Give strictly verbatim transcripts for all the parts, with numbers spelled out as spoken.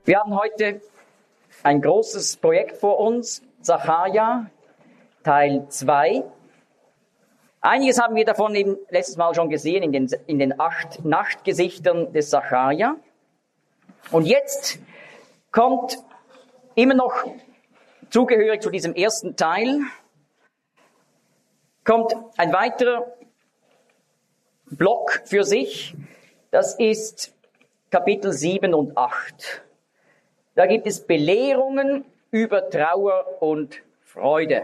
Wir haben heute ein großes Projekt vor uns, Sacharja, Teil zwei. Einiges haben wir davon eben letztes Mal schon gesehen in den, in den acht Nachtgesichtern des Sacharja. Und jetzt kommt immer noch zugehörig zu diesem ersten Teil, kommt ein weiterer Block für sich. Das ist Kapitel sieben und acht. Da gibt es Belehrungen über Trauer und Freude.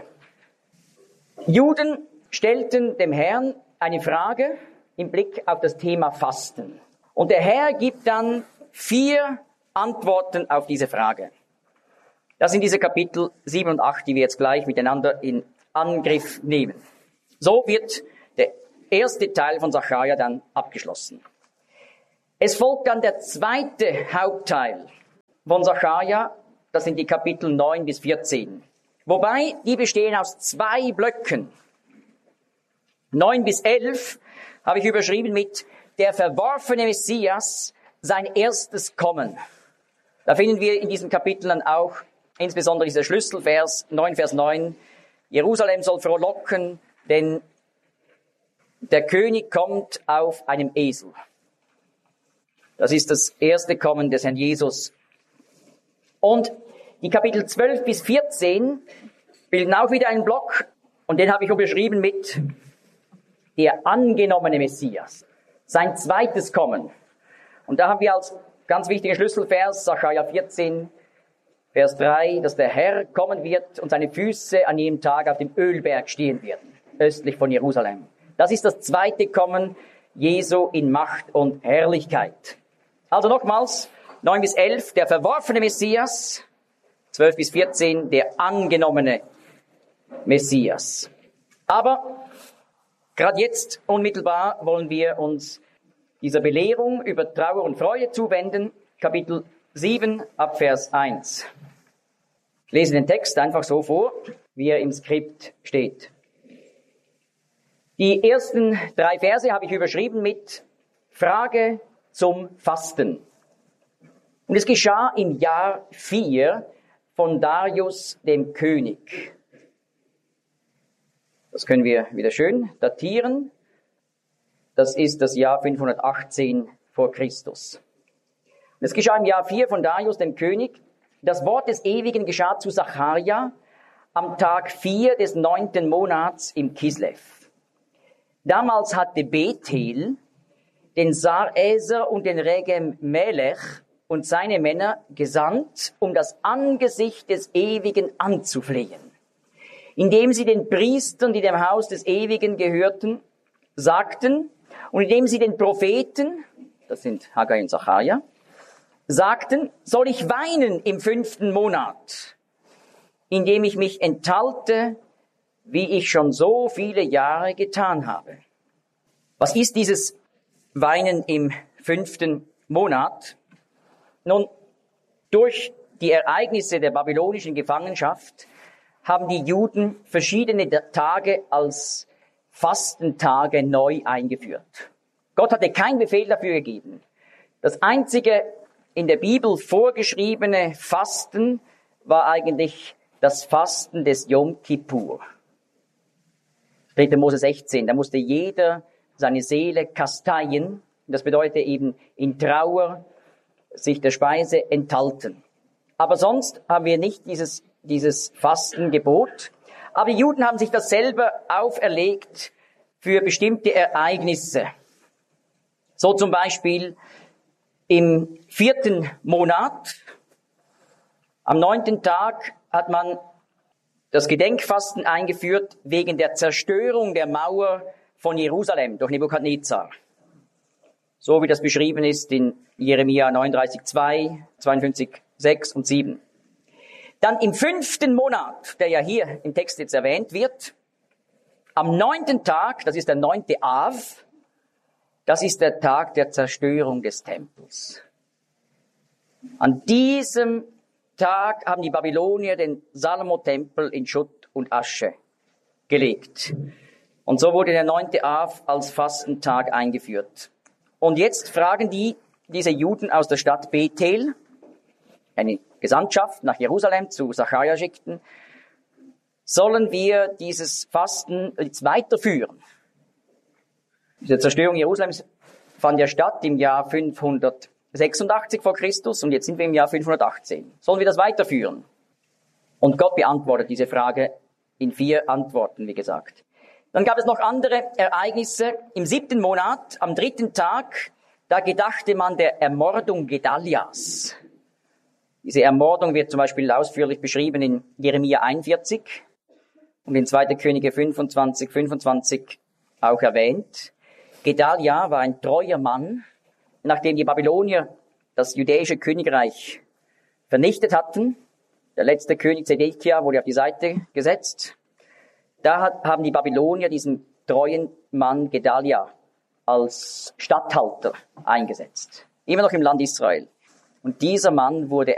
Juden stellten dem Herrn eine Frage im Blick auf das Thema Fasten. Und der Herr gibt dann vier Antworten auf diese Frage. Das sind diese Kapitel sieben und acht, die wir jetzt gleich miteinander in Angriff nehmen. So wird der erste Teil von Sacharja dann abgeschlossen. Es folgt dann der zweite Hauptteil von Sacharja, das sind die Kapitel neun bis vierzehn. Wobei, die bestehen aus zwei Blöcken. neun bis elf habe ich überschrieben mit der verworfene Messias, sein erstes Kommen. Da finden wir in diesen Kapiteln dann auch insbesondere dieser Schlüsselvers, neun Vers neun, Jerusalem soll frohlocken, denn der König kommt auf einem Esel. Das ist das erste Kommen des Herrn Jesus. Und die Kapitel zwölf bis vierzehn bilden auch wieder einen Block, und den habe ich überschrieben mit der angenommene Messias, sein zweites Kommen. Und da haben wir als ganz wichtigen Schlüsselvers Sacharja vierzehn, Vers drei, dass der Herr kommen wird und seine Füße an jedem Tag auf dem Ölberg stehen werden, östlich von Jerusalem. Das ist das zweite Kommen Jesu in Macht und Herrlichkeit. Also nochmals, neun bis elf, der verworfene Messias, zwölf bis vierzehn, der angenommene Messias. Aber gerade jetzt unmittelbar wollen wir uns dieser Belehrung über Trauer und Freude zuwenden. Kapitel sieben ab Vers eins. Ich lese den Text einfach so vor, wie er im Skript steht. Die ersten drei Verse habe ich überschrieben mit Frage zum Fasten. Und es geschah im Jahr vier von Darius dem König. Das können wir wieder schön datieren. Das ist das Jahr fünfhundertachtzehn vor Christus. Und es geschah im Jahr vier von Darius dem König. Das Wort des Ewigen geschah zu Sacharja am Tag vier des neunten Monats im Kislev. Damals hatte Bethel den Sareser und den Regem Melech und seine Männer gesandt, um das Angesicht des Ewigen anzuflehen, indem sie den Priestern, die dem Haus des Ewigen gehörten, sagten, und indem sie den Propheten, das sind Haggai und Sacharja, sagten, soll ich weinen im fünften Monat, indem ich mich enthalte, wie ich schon so viele Jahre getan habe. Was ist dieses Weinen im fünften Monat? Nun, durch die Ereignisse der babylonischen Gefangenschaft haben die Juden verschiedene Tage als Fastentage neu eingeführt. Gott hatte keinen Befehl dafür gegeben. Das einzige in der Bibel vorgeschriebene Fasten war eigentlich das Fasten des Yom Kippur. dritter Mose sechzehn, da musste jeder seine Seele kasteien. Das bedeutet eben in Trauer sich der Speise enthalten. Aber sonst haben wir nicht dieses, dieses Fastengebot. Aber die Juden haben sich das selber auferlegt für bestimmte Ereignisse. So zum Beispiel im vierten Monat, am neunten Tag, hat man das Gedenkfasten eingeführt wegen der Zerstörung der Mauer von Jerusalem durch Nebukadnezar. So wie das beschrieben ist in Jeremia neununddreißig zwei, zweiundfünfzig sechs und sieben. Dann im fünften Monat, der ja hier im Text jetzt erwähnt wird, am neunten Tag, das ist der neunte Av, das ist der Tag der Zerstörung des Tempels. An diesem Tag haben die Babylonier den Salomo-Tempel in Schutt und Asche gelegt. Und so wurde der neunte Av als Fastentag eingeführt. Und jetzt fragen die, diese Juden aus der Stadt Bethel, eine Gesandtschaft nach Jerusalem zu Sacharja schickten, sollen wir dieses Fasten jetzt weiterführen. Diese Zerstörung Jerusalems fand ja statt im Jahr fünfhundertsechsundachtzig vor Christus und jetzt sind wir im Jahr fünfhundertachtzehn. Sollen wir das weiterführen? Und Gott beantwortet diese Frage in vier Antworten, wie gesagt. Dann gab es noch andere Ereignisse. Im siebten Monat, am dritten Tag, da gedachte man der Ermordung Gedalias. Diese Ermordung wird zum Beispiel ausführlich beschrieben in Jeremia einundvierzig und in zweiter Könige fünfundzwanzig, fünfundzwanzig auch erwähnt. Gedalia war ein treuer Mann, nachdem die Babylonier das jüdische Königreich vernichtet hatten. Der letzte König Zedekia wurde auf die Seite gesetzt. Da hat, haben die Babylonier diesen treuen Mann Gedalia als Statthalter eingesetzt. Immer noch im Land Israel. Und dieser Mann wurde